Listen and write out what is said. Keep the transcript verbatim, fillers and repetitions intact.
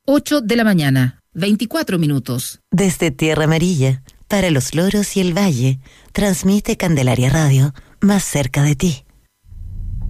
ocho de la mañana, veinticuatro minutos. Desde Tierra Amarilla, para los loros y el valle, transmite Candelaria Radio, más cerca de ti.